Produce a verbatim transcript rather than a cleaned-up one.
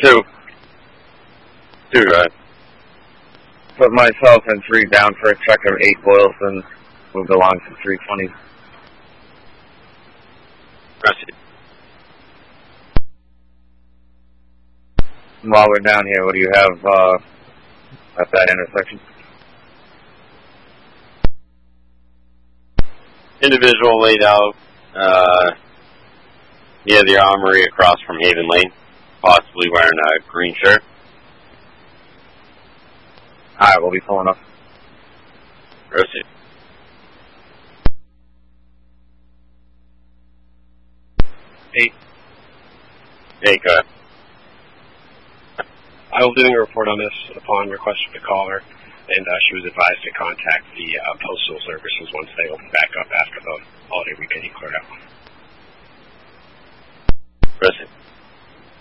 Two. Two, right. Put myself and three down for a check of eight Boylston. Moved along to three twenty. Proceed. While we're down here, what do you have uh, at that intersection? Individual laid out uh, near the armory across from Haven Lane, possibly wearing a green shirt. Alright, we'll be pulling up. Proceed. Eight. Eight, go ahead. I will be doing a report on this upon request from the caller, and uh, she was advised to contact the uh, postal services once they open back up after the holiday weekend you cleared out. Proceed.